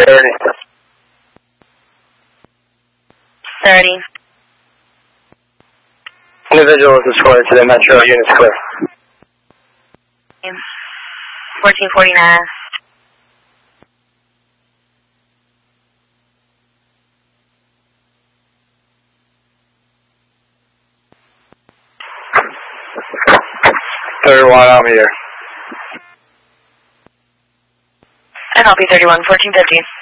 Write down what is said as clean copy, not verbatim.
30. 30. Individual is escorted to the Metro, units clear. 1449. I'm here. NLP 31, 1450.